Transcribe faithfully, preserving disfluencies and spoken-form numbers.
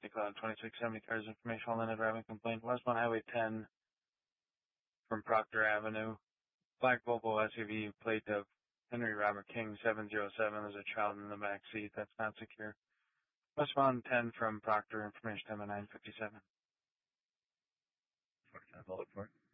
Saint Cloud twenty-six seventy cars information while in a driving complaint. Westbound Highway ten from Proctor Avenue. Black Volvo S U V plate of Henry Robert King seven zero seven. There's a child in the back seat. That's not secure. Westbound ten from Proctor information time at nine fifty-seven. forty-five, I'll look for it.